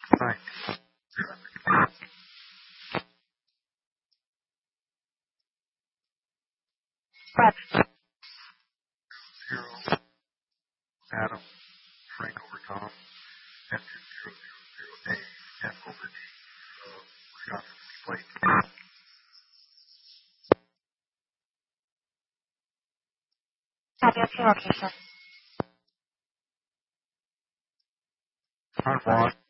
Right. Brett. 0, Adam, Frank over Tom, F2000A, F over D, Wisconsin Plate. WFT location. Hunt 1.